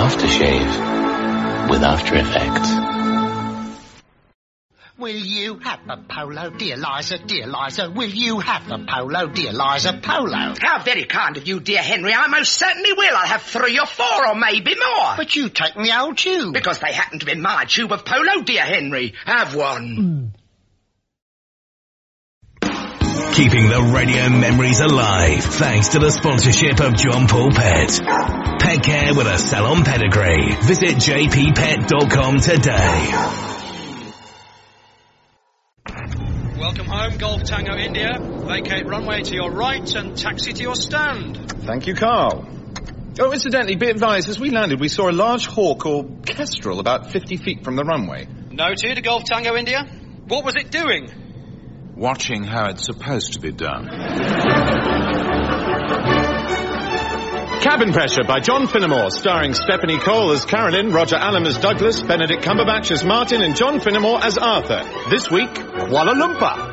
aftershave with After Effects. Will you have the polo, dear Liza, dear Liza? Will you have the polo, dear Liza, polo? How very kind of you, dear Henry. I most certainly will. I'll have 3 or 4 or maybe more. But you take the old tube. Because they happen to be my tube of polo, dear Henry. Have one. Keeping the radio memories alive thanks to the sponsorship of John Paul Pet. Pet care with a salon pedigree. Visit jppet.com today. Welcome home, Golf Tango India. Vacate runway to your right and taxi to your stand. Thank you, Carl. Oh, incidentally, be advised, as we landed, we saw a large hawk or kestrel about 50 feet from the runway. Noted, Golf Tango India. What was it doing? Watching how it's supposed to be done. Cabin Pressure by John Finnemore, starring Stephanie Cole as Carolyn, Roger Allam as Douglas, Benedict Cumberbatch as Martin, and John Finnemore as Arthur. This week, Kuala Lumpur.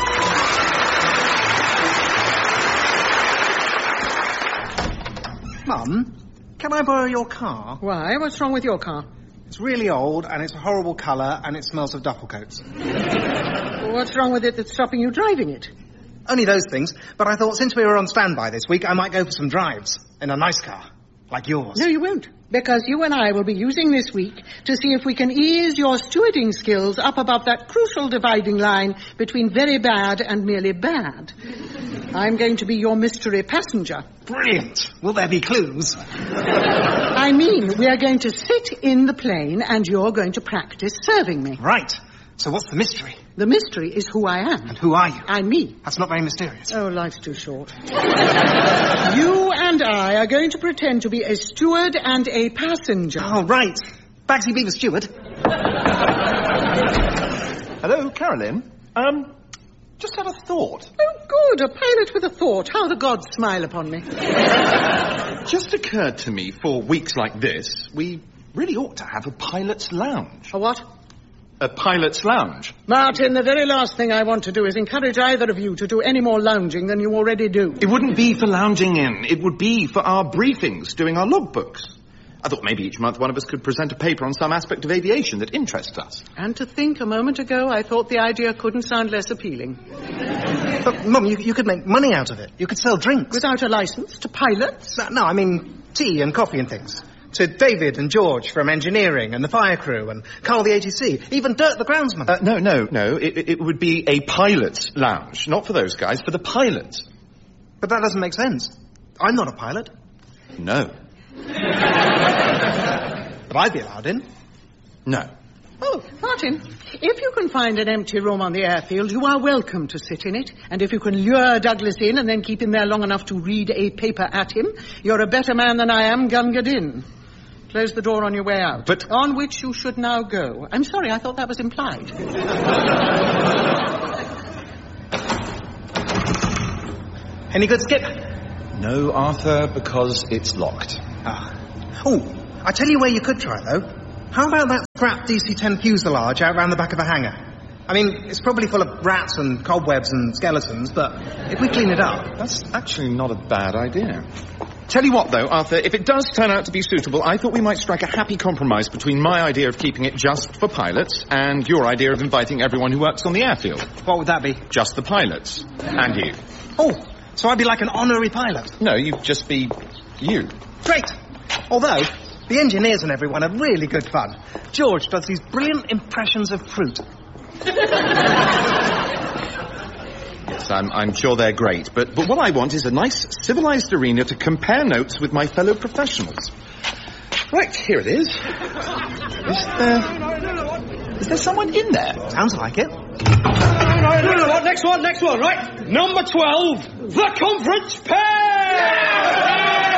Mum, can I borrow your car? Why? What's wrong with your car? It's really old, and it's a horrible colour, and it smells of duffel coats. What's wrong with it that's stopping you driving it? Only those things, but I thought since we were on standby this week, I might go for some drives in a nice car, like yours. No, you won't, because you and I will be using this week to see if we can ease your stewarding skills up above that crucial dividing line between very bad and merely bad. I'm going to be your mystery passenger. Brilliant. Will there be clues? I mean, we are going to sit in the plane and you're going to practice serving me. Right. So what's the mystery? The mystery is who I am. And who are you? I'm me. That's not very mysterious. Oh, life's too short. You and I are going to pretend to be a steward and a passenger. Oh, right. Bagsy Beaver steward. Hello, Carolyn. Just had a thought. Oh, good. A pilot with a thought. How the gods smile upon me. Just occurred to me, for weeks like this, we really ought to have a pilot's lounge. A what? A pilot's lounge. Martin, the very last thing I want to do is encourage either of you to do any more lounging than you already do. It wouldn't be for lounging in. It would be for our briefings, doing our logbooks. I thought maybe each month one of us could present a paper on some aspect of aviation that interests us. And to think, a moment ago, I thought the idea couldn't sound less appealing. But, Mum, you could make money out of it. You could sell drinks. Without a license to pilots? No, I mean tea and coffee and things. To David and George from engineering and the fire crew and Carl the ATC, even Dirk the groundsman. No. It would be a pilot's lounge. Not for those guys, for the pilots. But that doesn't make sense. I'm not a pilot. No. But I'd be allowed in. No. Oh, Martin, if you can find an empty room on the airfield, you are welcome to sit in it. And if you can lure Douglas in and then keep him there long enough to read a paper at him, you're a better man than I am, Gunga Din. Close the door on your way out. But... On which you should now go. I'm sorry, I thought that was implied. Any good, Skip? No, Arthur, because it's locked. Oh, I tell you where you could try, though. How about that scrap DC-10 fuselage out round the back of a hangar? I mean, it's probably full of rats and cobwebs and skeletons, but if we clean it up... That's actually not a bad idea. Tell you what, though, Arthur, if it does turn out to be suitable, I thought we might strike a happy compromise between my idea of keeping it just for pilots and your idea of inviting everyone who works on the airfield. What would that be? Just the pilots. And you. Oh, so I'd be like an honorary pilot? No, you'd just be you. Great. Although, the engineers and everyone are really good fun. George does these brilliant impressions of fruit. Yes, I'm sure they're great, but what I want is a nice, civilized arena to compare notes with my fellow professionals. Right, here it is. Is there someone in there? Sounds like it. No, next one, right? Number 12, the conference pair!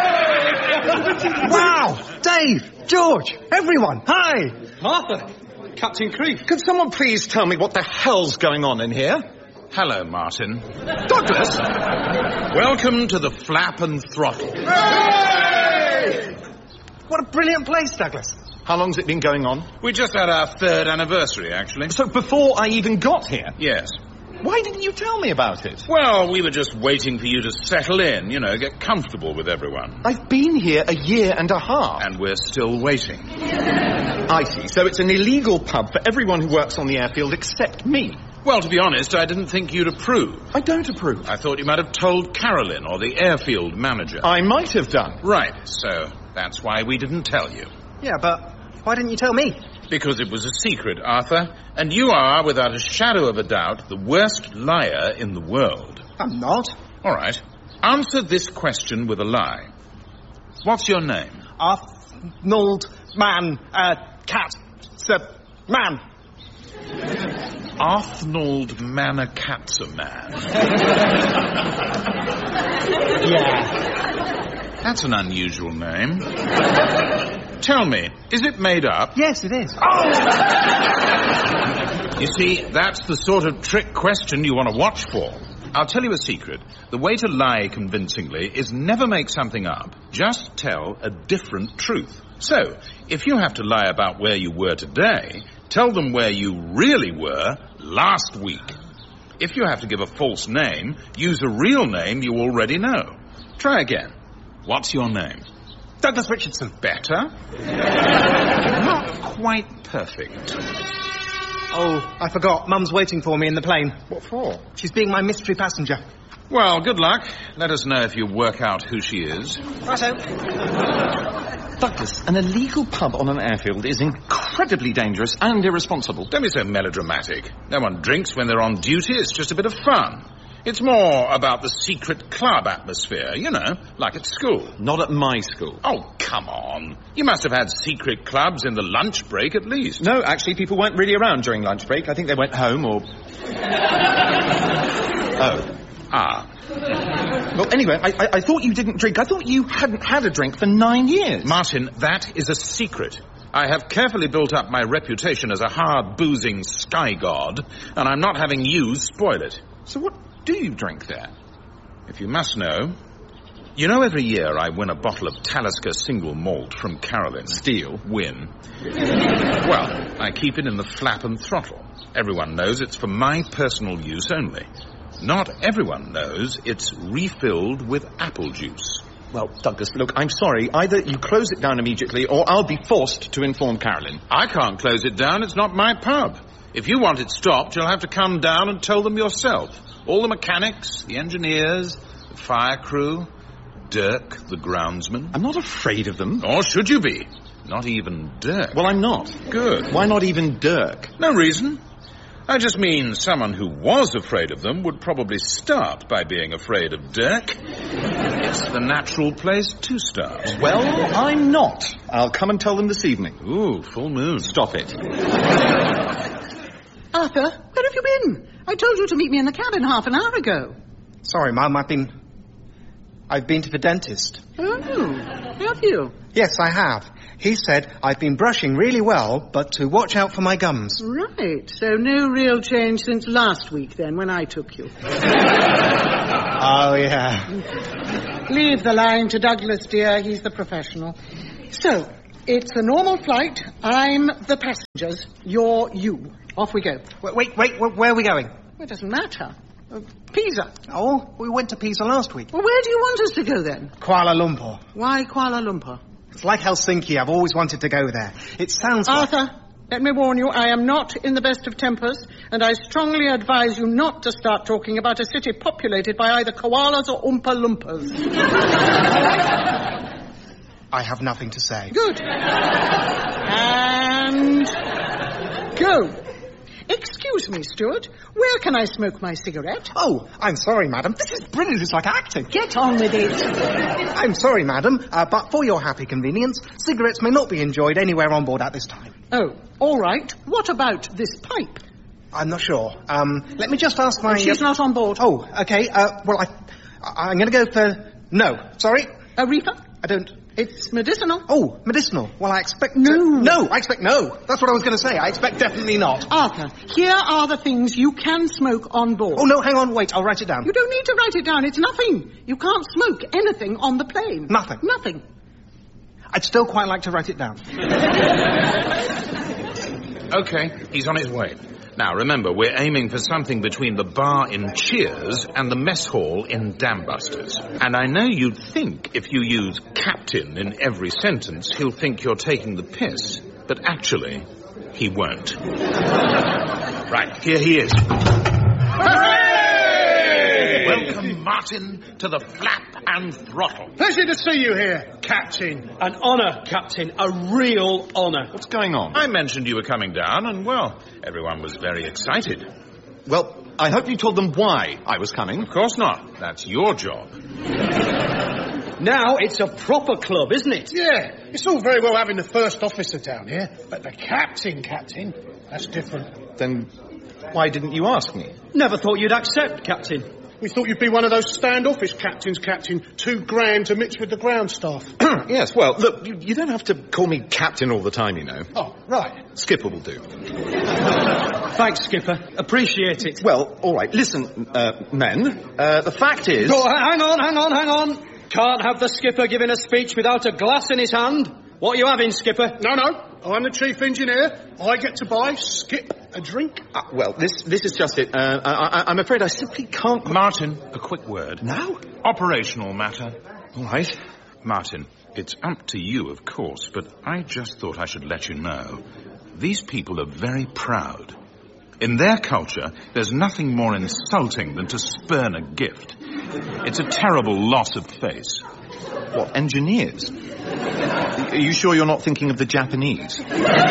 Wow! Dave, George, everyone, hi! Arthur, Captain Creef. Could someone please tell me what the hell's going on in here? Hello, Martin. Douglas! Welcome to the Flap and Throttle. Hey! What a brilliant place, Douglas. How long's it been going on? We just had our 3rd anniversary, actually. So before I even got here? Yes. Why didn't you tell me about it? Well, we were just waiting for you to settle in, get comfortable with everyone. I've been here a year and a half. And we're still waiting. I see. So it's an illegal pub for everyone who works on the airfield except me. Well, to be honest, I didn't think you'd approve. I don't approve. I thought you might have told Carolyn or the airfield manager. I might have done. Right, so that's why we didn't tell you. Yeah, but why didn't you tell me? Because it was a secret, Arthur. And you are, without a shadow of a doubt, the worst liar in the world. I'm not. All right. Answer this question with a lie. What's your name? Arnold Man, Cat, Man. Arnold Manakatsaman. Yeah. That's an unusual name. Tell me, is it made up? Yes, it is. You see, that's the sort of trick question you want to watch for. I'll tell you a secret. The way to lie convincingly is never make something up. Just tell a different truth. So, if you have to lie about where you were today, tell them where you really were last week. If you have to give a false name, use a real name you already know. Try again. What's your name? Douglas Richardson. Better? Not quite perfect. Oh, I forgot. Mum's waiting for me in the plane. What for? She's being my mystery passenger. Well, good luck. Let us know if you work out who she is. Righto. Douglas, an illegal pub on an airfield is incredibly dangerous and irresponsible. Don't be so melodramatic. No one drinks when they're on duty. It's just a bit of fun. It's more about the secret club atmosphere, like at school. Not at my school. Oh, come on. You must have had secret clubs in the lunch break at least. No, actually, people weren't really around during lunch break. I think they went home or... Oh. Ah. Well, anyway, I thought you didn't drink. I thought you hadn't had a drink for 9 years. Martin, that is a secret. I have carefully built up my reputation as a hard-boozing sky god, and I'm not having you spoil it. So what do you drink there? If you must know, every year I win a bottle of Talisker single malt from Carolyn. Steal. Win. Well, I keep it in the flap and throttle. Everyone knows it's for my personal use only. Not everyone knows it's refilled with apple juice. Well, Douglas, look, I'm sorry. Either you close it down immediately or I'll be forced to inform Carolyn. I can't close it down. It's not my pub. If you want it stopped, you'll have to come down and tell them yourself. All the mechanics, the engineers, the fire crew, Dirk, the groundsman. I'm not afraid of them. Or should you be? Not even Dirk. Well, I'm not. Good. Why not even Dirk? No reason. I just mean someone who was afraid of them would probably start by being afraid of Dirk. It's the natural place to start. Well, I'm not. I'll come and tell them this evening. Ooh, full moon. Stop it. Arthur, where have you been? I told you to meet me in the cabin half an hour ago. Sorry, Mum, I've been to the dentist. Oh, have you? Yes, I have. He said I've been brushing really well, but to watch out for my gums. Right, so no real change since last week then, when I took you. Oh, yeah. Leave the lying to Douglas, dear. He's the professional. So, it's a normal flight. I'm the passengers. You're you. Off we go. Wait, where are we going? Well, it doesn't matter. Pisa. Oh, we went to Pisa last week. Well, where do you want us to go then? Kuala Lumpur. Why Kuala Lumpur? It's like Helsinki. I've always wanted to go there. It sounds Arthur, let me warn you, I am not in the best of tempers, and I strongly advise you not to start talking about a city populated by either koalas or Oompa Loompas. I have nothing to say. Good. And go. Excuse me, steward. Where can I smoke my cigarette? Oh, I'm sorry, madam. This is brilliant. It's like acting. Get on with it. I'm sorry, madam, but for your happy convenience, cigarettes may not be enjoyed anywhere on board at this time. Oh, all right. What about this pipe? I'm not sure. Let me just ask my... She's not on board. Oh, okay. Well, I'm going to go for... No. Sorry? A reefer? I don't... It's medicinal. Oh, medicinal. Well, I expect... No. No, I expect no. That's what I was going to say. I expect definitely not. Arthur, here are the things you can smoke on board. Oh, no, hang on, wait. I'll write it down. You don't need to write it down. It's nothing. You can't smoke anything on the plane. Nothing? Nothing. I'd still quite like to write it down. Okay, he's on his way. Now, remember, we're aiming for something between the bar in Cheers and the mess hall in Dambusters. And I know you'd think if you use captain in every sentence, he'll think you're taking the piss. But actually, he won't. Right, here he is. Hooray! Welcome, Martin, to the Flap and Throttle. Pleasure to see you here, Captain. An honour, Captain. A real honour. What's going on? I mentioned you were coming down, and, well, everyone was very excited. Well, I hope you told them why I was coming. Of course not. That's your job. Now it's a proper club, isn't it? Yeah, it's all very well having the first officer down here, but the captain, that's different. Then why didn't you ask me? Never thought you'd accept, Captain. We thought you'd be one of those standoffish captains, Captain. $2,000 to mix with the ground staff. Yes, well, look, you don't have to call me captain all the time, you know. Oh, right. Skipper will do. Thanks, Skipper. Appreciate it. Well, all right, listen, men, the fact is... Oh, hang on. Can't have the skipper giving a speech without a glass in his hand. What are you having, Skipper? No. I'm the chief engineer. I get to buy Skip a drink. Well, this is just it. I'm afraid I simply can't... Martin, a quick word. Now? Operational matter. All right. Martin, it's up to you, of course, but I just thought I should let you know. These people are very proud. In their culture, there's nothing more insulting than to spurn a gift. It's a terrible loss of face. What, engineers? Are you sure you're not thinking of the Japanese?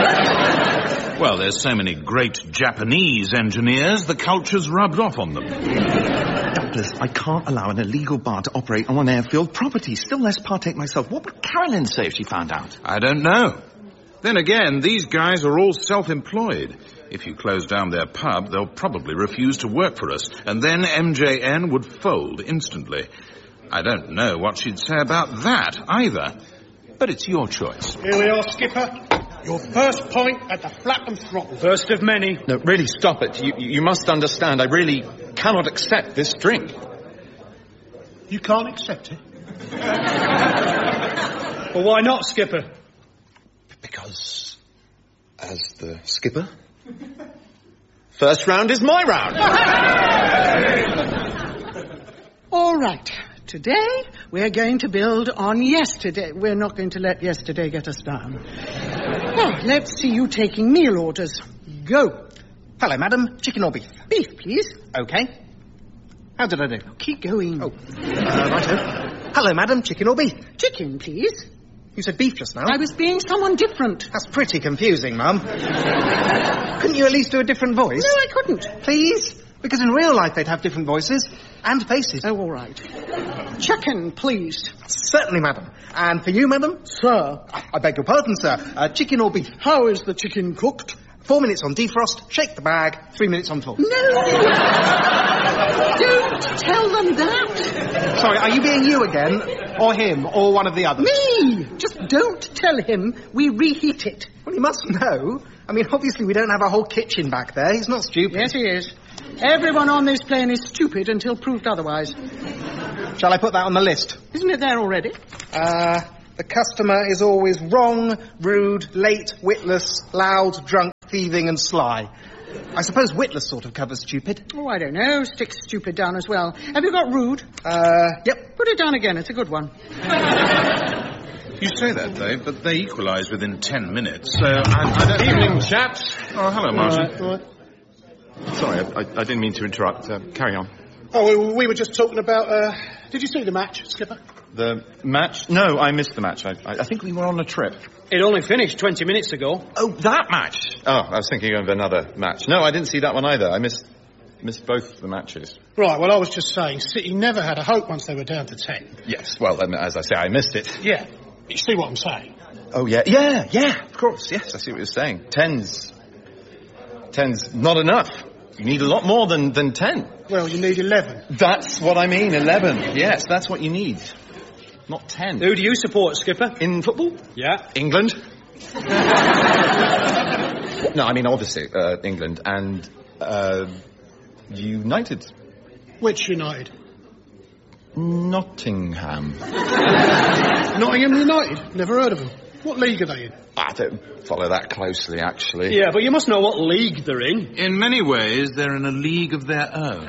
Well, there's so many great Japanese engineers, the culture's rubbed off on them. Douglas, I can't allow an illegal bar to operate on airfield property, still less partake myself. What would Carolyn say if she found out? I don't know. Then again, these guys are all self-employed. If you close down their pub, they'll probably refuse to work for us, and then MJN would fold instantly. I don't know what she'd say about that, either. But it's your choice. Here we are, Skipper. Your first point at the Flap and Throttle. First of many. No, really, stop it. You must understand, I really cannot accept this drink. You can't accept it? Well, why not, Skipper? Because, as the skipper, first round is my round. All right. Today, we're going to build on yesterday. We're not going to let yesterday get us down. Well, let's see you taking meal orders. Go. Hello, madam. Chicken or beef? Beef, please. OK. How did I do? Keep going. Oh, righto. Hello, madam. Chicken or beef? Chicken, please. You said beef just now. I was being someone different. That's pretty confusing, Mum. Couldn't you at least do a different voice? No, I couldn't. Please? Because in real life they'd have different voices and faces. Oh, all right. Chicken, please. Certainly, madam. And for you, madam? Sir. I beg your pardon, sir. Chicken or beef? How is the chicken cooked? 4 minutes on defrost, shake the bag, 3 minutes on top. No! Don't tell them that. Sorry, are you being you again? Or him? Or one of the others? Me! Just don't tell him we reheat it. Well, he must know. I mean, obviously we don't have a whole kitchen back there. He's not stupid. Yes, he is. Everyone on this plane is stupid until proved otherwise. Shall I put that on the list? Isn't it there already? The customer is always wrong, rude, late, witless, loud, drunk, thieving and sly. I suppose witless sort of covers stupid. Oh, I don't know. Stick stupid down as well. Have you got rude? Yep. Put it down again. It's a good one. You say that, Dave, but they equalise within 10 minutes, so I don't... Evening, chaps. Oh, hello, Martin. All right. Sorry, I didn't mean to interrupt. Carry on. Oh, we were just talking about, did you see the match, Skipper? The match? No, I missed the match. I think we were on a trip. It only finished 20 minutes ago. Oh, that match! Oh, I was thinking of another match. No, I didn't see that one either. I missed both the matches. Right, well, I was just saying, City never had a hope once they were down to 10. Yes, well, as I say, I missed it. Yeah, you see what I'm saying? Oh, yeah, of course, yes, I see what you're saying. Ten's not enough. You need a lot more than 10. Well, you need 11. That's what I mean, 11. Yes, that's what you need. Not 10. Who do you support, Skipper? In football? Yeah. England. No, I mean, obviously, England and, United. Which United? Nottingham. Nottingham United? Never heard of them. What league are they in? I don't follow that closely, actually. Yeah, but you must know what league they're in. In many ways, they're in a league of their own.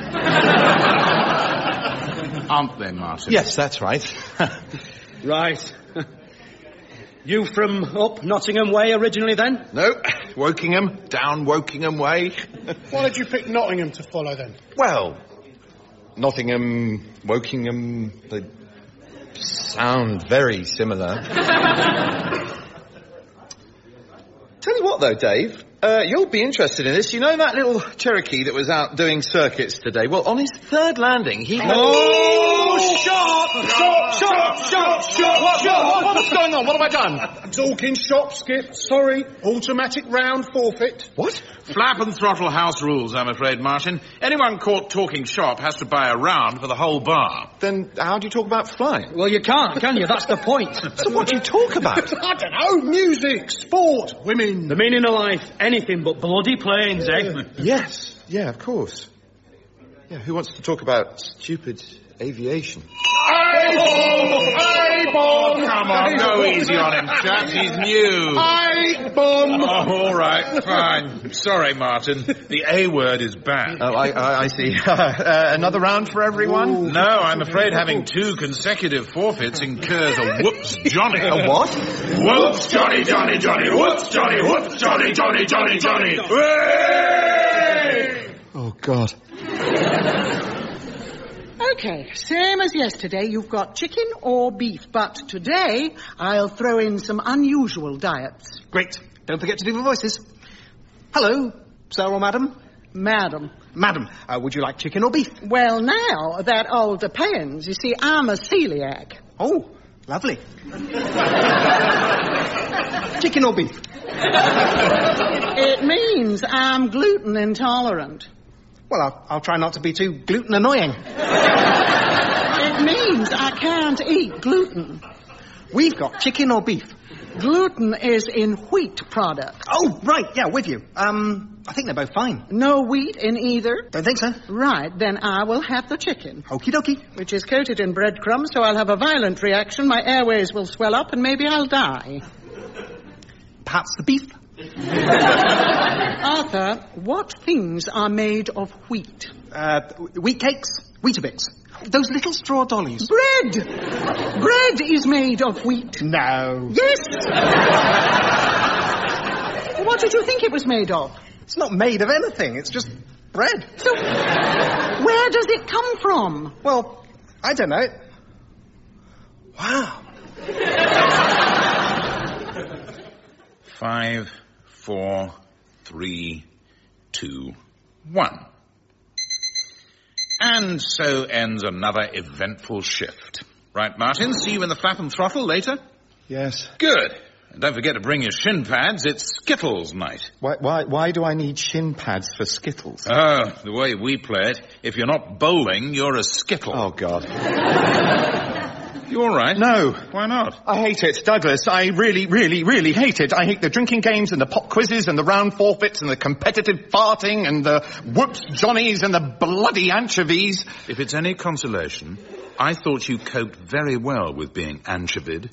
Aren't they, Martin? Yes, that's right. Right. You from up Nottingham Way originally, then? No, Wokingham, down Wokingham Way. Why did you pick Nottingham to follow, then? Well, Nottingham, Wokingham, they sound very similar. Tell you what, though, Dave, you'll be interested in this. You know that little Cherokee that was out doing circuits today? Well, on his third landing, he... Shop! What's going on? What have I done? Talking shop, Skip. Sorry. Automatic round forfeit. What? Flap and throttle house rules, I'm afraid, Martin. Anyone caught talking shop has to buy a round for the whole bar. Then how do you talk about flying? Well, you can't, can you? That's the point. So what do you talk about? I don't know. Music, sport, women. The meaning of life, anything but bloody planes, eh? Yes. Yeah, of course. Yeah, who wants to talk about stupid aviation? I-bomb! Come on, go easy on him, chaps. He's new. I-bomb! Oh, all right, fine. Sorry, Martin. The A word is banned. Oh, I see. Another round for everyone? Ooh. No, I'm afraid having 2 consecutive forfeits incurs a whoops Johnny. A what? Whoops Johnny, Johnny, Johnny. Whoops Johnny, whoops Johnny, Johnny, Johnny, Johnny. Hooray! Oh, God. Okay, same as yesterday, you've got chicken or beef, but today I'll throw in some unusual diets. Great. Don't forget to do the voices. Hello, sir or madam? Madam. Madam, would you like chicken or beef? Well, now, that all depends. You see, I'm a celiac. Oh, lovely. Chicken or beef? It means I'm gluten intolerant. Well, I'll try not to be too gluten annoying. It means I can't eat gluten. We've got chicken or beef. Gluten is in wheat products. Oh, right, yeah, with you. I think they're both fine. No wheat in either? Don't think so. Right, then I will have the chicken. Okie dokie. Which is coated in breadcrumbs, so I'll have a violent reaction, my airways will swell up, and maybe I'll die. Perhaps the beef? Arthur, what things are made of wheat? Wheat cakes, Weetabix. Those little straw dollies. Bread! Bread is made of wheat. No. Yes! What did you think it was made of? It's not made of anything. It's just bread. So, where does it come from? Well, I don't know. Wow. 5, 4, 3, 2, 1. And so ends another eventful shift. Right, Martin? See you in the Flap and Throttle later? Yes. Good. And don't forget to bring your shin pads. It's Skittles night. Why do I need shin pads for Skittles? Oh, the way we play it, if you're not bowling, you're a Skittle. Oh, God. You all right? No. Why not? I hate it, Douglas. I really, really, really hate it. I hate the drinking games and the pop quizzes and the round forfeits and the competitive farting and the whoops Johnnies and the bloody anchovies. If it's any consolation, I thought you coped very well with being anchovied.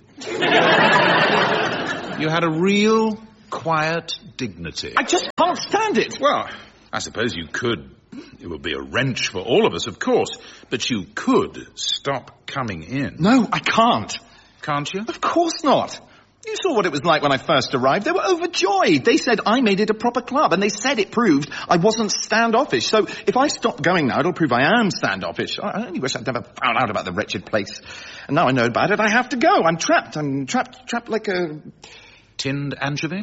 You had a real, quiet dignity. I just can't stand it. Well, I suppose you could. It would be a wrench for all of us, of course. But you could stop coming in. No, I can't. Can't you? Of course not. You saw what it was like when I first arrived. They were overjoyed. They said I made it a proper club, and they said it proved I wasn't standoffish. So if I stop going now, it'll prove I am standoffish. I only wish I'd never found out about the wretched place. And now I know about it, I have to go. I'm trapped. I'm trapped like a... tinned anchovy?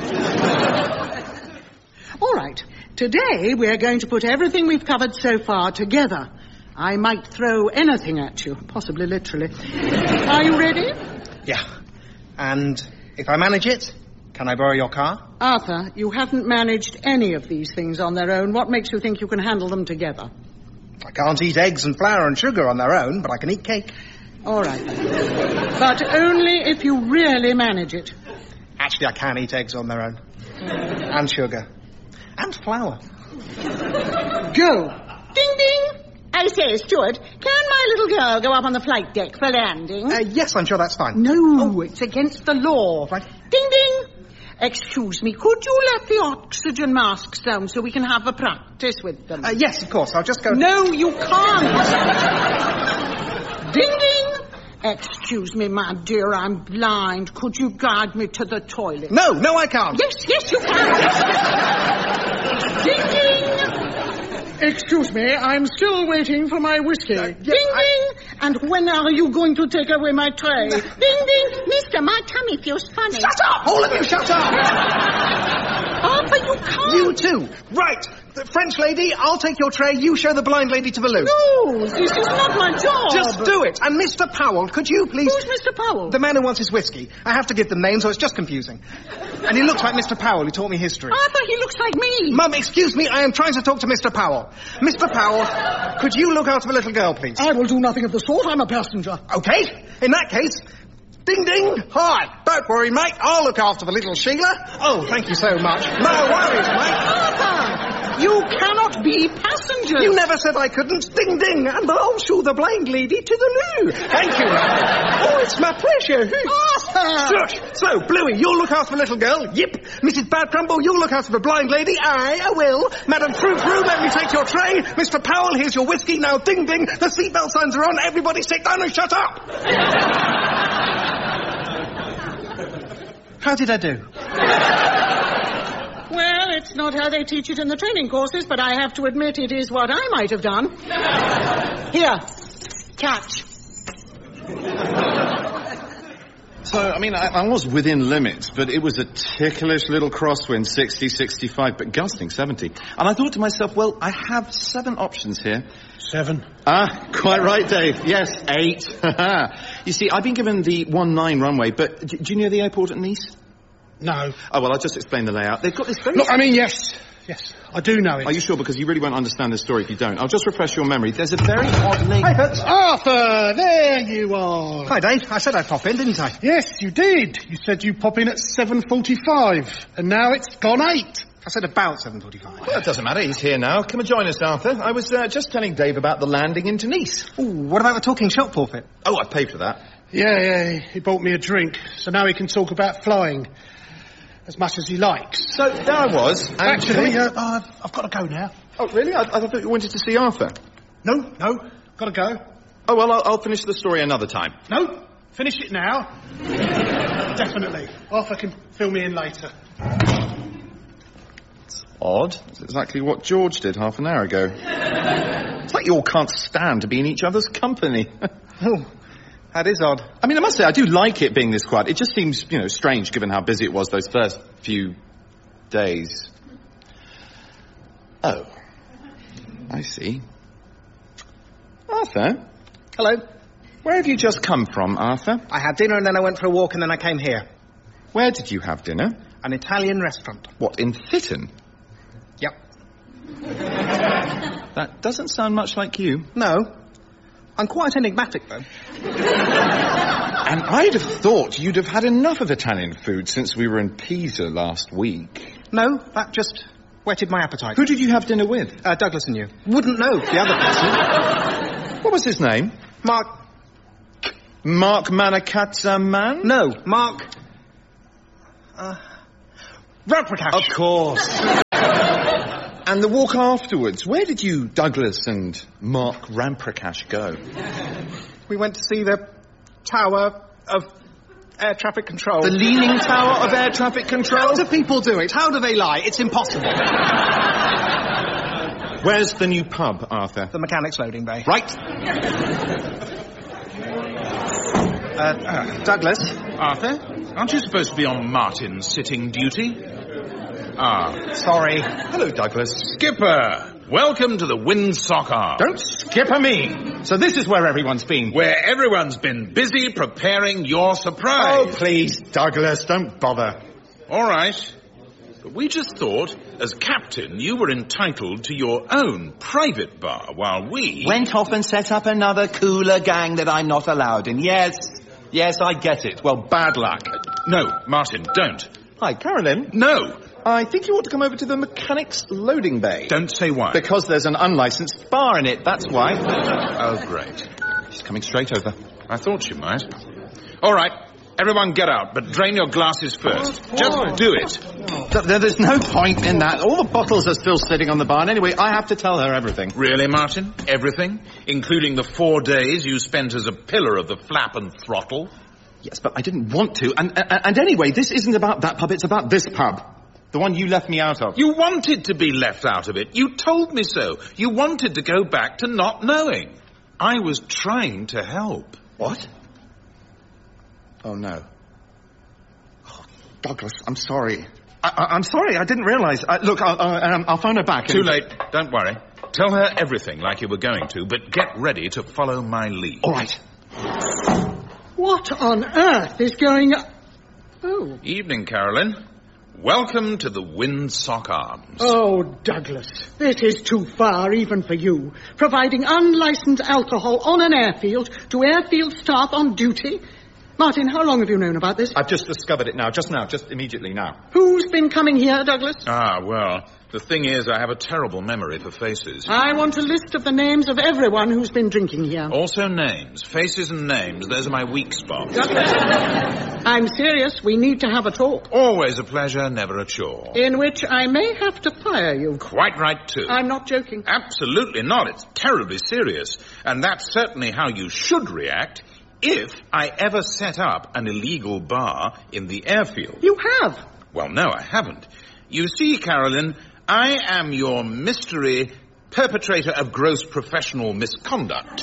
All right. Today we're going to put everything we've covered so far together. I might throw anything at you, possibly literally. Are you ready? Yeah. And if I manage it, can I borrow your car? Arthur, you haven't managed any of these things on their own. What makes you think you can handle them together? I can't eat eggs and flour and sugar on their own, but I can eat cake. All right. But only if you really manage it. Actually, I can eat eggs on their own. And sugar. And flour. Go. Ding, ding. I say, Stuart, can my little girl go up on the flight deck for landing? Yes, I'm sure that's fine. No, it's against the law. Right. Ding, ding. Excuse me, could you let the oxygen masks down so we can have a practice with them? Yes, of course. I'll just go... No, you can't. Ding, ding. Excuse me, my dear, I'm blind. Could you guide me to the toilet? No, I can't. Yes, you can. Ding, ding. Excuse me, I'm still waiting for my whiskey. Ding, ding. And when are you going to take away my tray? Ding, ding. Mister, my tummy feels funny. Shut up! All of you, shut up! Arthur, you can't. You too. Right. The French lady, I'll take your tray. You show the blind lady to the loo. No, this is not my job. Just do it. And Mr. Powell, could you please... Who's Mr. Powell? The man who wants his whiskey. I have to give them names, so it's just confusing. And he looks like Mr. Powell, who taught me history. Arthur, he looks like me. Mum, excuse me, I am trying to talk to Mr. Powell. Mr. Powell, could you look after the little girl, please? I will do nothing of the sort. I'm a passenger. Okay. In that case... Ding, ding. Hi. Don't worry, mate. I'll look after the little Sheila. Oh, thank you so much. No worries, mate. Arthur, you cannot be passengers. You never said I couldn't. Ding, ding. And I'll show the blind lady to the loo. Thank you, mate. Oh, it's my pleasure. Arthur. Shush. So, Bluey, you'll look after the little girl. Yep. Mrs. Badcrumble, you'll look after the blind lady. I will. Madam Frou-Frou, let me take your tray. Mr. Powell, here's your whiskey. Now, ding, ding. The seatbelt signs are on. Everybody sit down and shut up. How did I do? Well, it's not how they teach it in the training courses, but I have to admit it is what I might have done. Here, catch. So, I mean, I was within limits, but it was a ticklish little crosswind, 60, 65, but gusting 70. And I thought to myself, well, I have 7 options here. 7. Quite right, Dave. Yes, 8. You see, I've been given the 19 runway, but do you know the airport at Nice? No. Oh, well, I'll just explain the layout. They've got this very... Look, I mean, yes. Yes, I do know it. Are you sure? Because you really won't understand the story if you don't. I'll just refresh your memory. There's a very odd link... Hi, Fitz. Arthur, there you are. Hi, Dave. I said I'd pop in, didn't I? Yes, you did. You said you'd pop in at 7:45, and now it's gone 8. I said about 7:45. Well, it doesn't matter. He's here now. Come and join us, Arthur. I was just telling Dave about the landing into Nice. Ooh, what about the talking shop forfeit? Oh, I paid for that. Yeah, he bought me a drink, so now he can talk about flying as much as he likes. So, there I was. Actually, I've got to go now. Oh, really? I thought you wanted to see Arthur. No, got to go. Oh, well, I'll finish the story another time. No, finish it now. Definitely. Arthur can fill me in later. Odd. It's exactly what George did half an hour ago. It's like you all can't stand to be in each other's company. Oh, that is odd. I mean, I must say, I do like it being this quiet. It just seems, strange given how busy it was those first few days. Oh. I see. Arthur? Hello. Where have you just come from, Arthur? I had dinner and then I went for a walk and then I came here. Where did you have dinner? An Italian restaurant. What, in Fitton? Yep. That doesn't sound much like you. No. I'm quite enigmatic, though. And I'd have thought you'd have had enough of Italian food since we were in Pisa last week. No, that just whetted my appetite. Who did you have dinner with? Douglas and you. Wouldn't know the other person. What was his name? Mark Manakatsaman? No, Mark... Ramprakash. Of course. And the walk afterwards, where did you, Douglas and Mark Ramprakash, go? We went to see the Tower of Air Traffic Control. The Leaning Tower of Air Traffic Control? How do people do it? How do they lie? It's impossible. Where's the new pub, Arthur? The Mechanics Loading Bay. Right. Douglas? Arthur, aren't you supposed to be on Martin's sitting duty? Sorry. Hello, Douglas. Skipper, welcome to the Windsock Arm. Don't skipper me. So this is where everyone's been. Where everyone's been busy preparing your surprise. Oh, please, Douglas, don't bother. All right. But we just thought, as captain, you were entitled to your own private bar, while we... went off and set up another cooler gang that I'm not allowed in. Yes, I get it. Well, bad luck. No, Martin, don't. Hi, Carolyn. No, I think you ought to come over to the mechanics loading bay. Don't say why. Because there's an unlicensed bar in it, that's why. Oh, great. She's coming straight over. I thought she might. All right, everyone get out, but drain your glasses first. Just do it. There's no point in that. All the bottles are still sitting on the bar, and anyway, I have to tell her everything. Really, Martin? Everything? Including the 4 days you spent as a pillar of the flap and throttle? Yes, but I didn't want to. And anyway, this isn't about that pub, it's about this pub. The one you left me out of. You wanted to be left out of it. You told me so. You wanted to go back to not knowing. I was trying to help. What? Oh, no. Oh, Douglas, I'm sorry. I'm sorry, I didn't realise. Look, I'll phone her back. Too late. Don't worry. Tell her everything like you were going to, but get ready to follow my lead. All right. What on earth is going on? Oh. Evening, Carolyn. Welcome to the Windsock Arms. Oh, Douglas, this is too far even for you. Providing unlicensed alcohol on an airfield to airfield staff on duty. Martin, how long have you known about this? I've just discovered it now, just immediately now. Who's been coming here, Douglas? Well, the thing is, I have a terrible memory for faces. I want a list of the names of everyone who's been drinking here. Also names. Faces and names, those are my weak spots. Douglas, I'm serious. We need to have a talk. Always a pleasure, never a chore. In which I may have to fire you. Quite right, too. I'm not joking. Absolutely not. It's terribly serious. And that's certainly how you should react if I ever set up an illegal bar in the airfield. You have? Well, no, I haven't. You see, Carolyn, I am your mystery perpetrator of gross professional misconduct.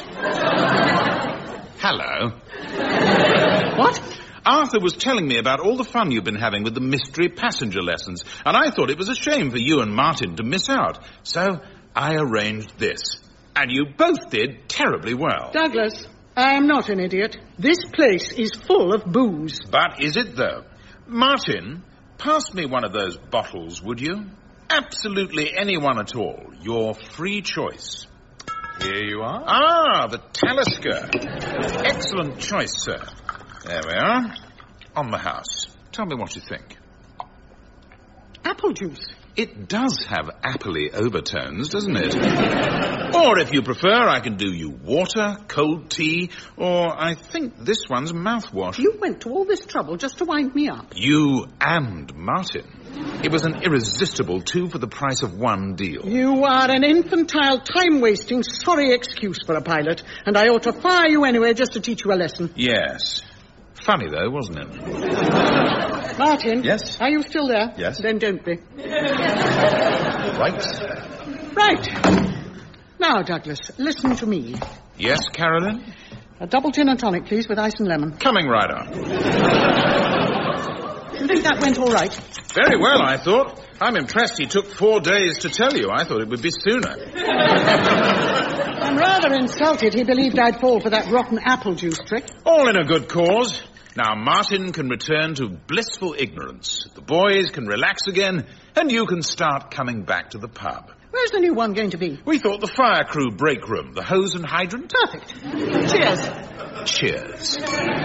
Hello. What? Arthur was telling me about all the fun you've been having with the mystery passenger lessons, and I thought it was a shame for you and Martin to miss out. So I arranged this. And you both did terribly well. Douglas, I am not an idiot. This place is full of booze. But is it, though? Martin, pass me one of those bottles, would you? Absolutely anyone at all. Your free choice. Here you are. The Talisker. Excellent choice, sir. There we are. On the house. Tell me what you think. Apple juice. It does have appley overtones, doesn't it? Or if you prefer, I can do you water, cold tea, or I think this one's mouthwash. You went to all this trouble just to wind me up. You and Martin. It was an irresistible 2 for the price of 1 deal. You are an infantile, time-wasting, sorry excuse for a pilot, and I ought to fire you anyway just to teach you a lesson. Yes. Funny, though, wasn't it? Martin? Yes? Are you still there? Yes. Then don't be. Right. Right. Now, Douglas, listen to me. Yes, Carolyn? A double gin and tonic, please, with ice and lemon. Coming right up. You think that went all right? Very well, I thought. I'm impressed he took 4 days to tell you. I thought it would be sooner. I'm rather insulted he believed I'd fall for that rotten apple juice trick. All in a good cause. Now, Martin can return to blissful ignorance. The boys can relax again, and you can start coming back to the pub. Where's the new one going to be? We thought the fire crew break room, the hose and hydrant. Perfect. Cheers. Cheers.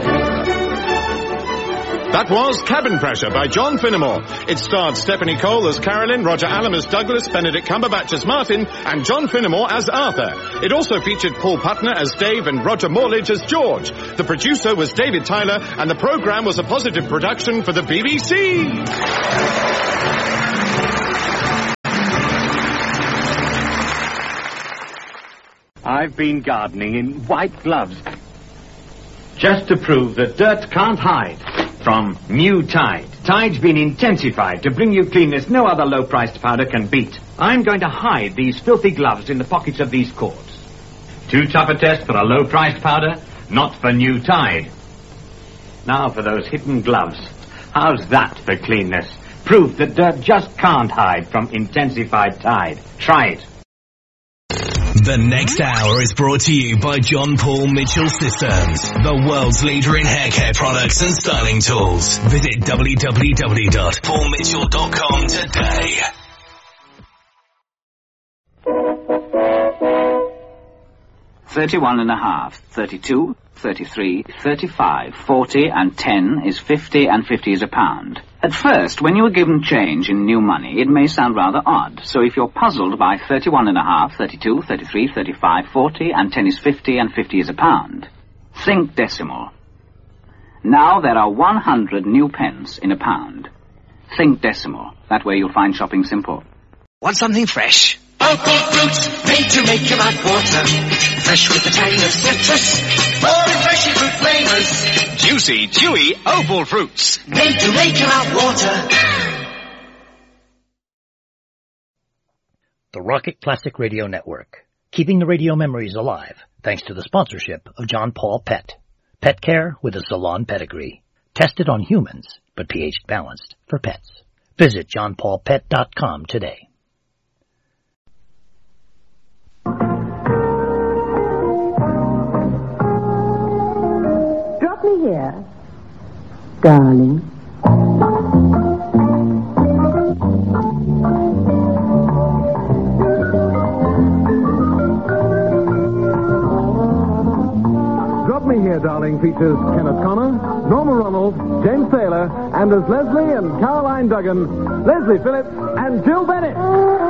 That was Cabin Pressure by John Finnemore. It starred Stephanie Cole as Carolyn, Roger Allam as Douglas, Benedict Cumberbatch as Martin, and John Finnemore as Arthur. It also featured Paul Putner as Dave and Roger Morledge as George. The producer was David Tyler, and the programme was a positive production for the BBC. I've been gardening in white gloves just to prove that dirt can't hide from new Tide. Tide's been intensified to bring you cleanness no other low-priced powder can beat. I'm going to hide these filthy gloves in the pockets of these cords. Too tough a test for a low-priced powder? Not for new Tide. Now for those hidden gloves. How's that for cleanness? Proof that dirt just can't hide from intensified Tide. Try it. The next hour is brought to you by John Paul Mitchell Systems, the world's leader in hair care products and styling tools. Visit www.paulmitchell.com today. $31.5, $32, 33, 35, 40, and 10 is 50, and 50 is a pound. At first, when you are given change in new money, it may sound rather odd. So if you're puzzled by 31.5, 32, 33, 35, 40, and 10 is 50, and 50 is a pound, think decimal. Now there are 100 new pence in a pound. Think decimal. That way you'll find shopping simple. Want something fresh? Opal fruits, made to make your mouth water. Fresh with the tang of citrus, more refreshing fruit flavors. Juicy, chewy Opal fruits. Made to make your mouth water. The Rocket Classic Radio Network, keeping the radio memories alive, thanks to the sponsorship of John Paul Pet. Pet care with a salon pedigree. Tested on humans, but pH balanced for pets. Visit johnpaulpet.com today. Drop me here, darling. Drop Me Here, Darling features Kenneth Connor, Norma Ronald, James Taylor, and as Leslie and Caroline Duggan, Leslie Phillips and Jill Bennett.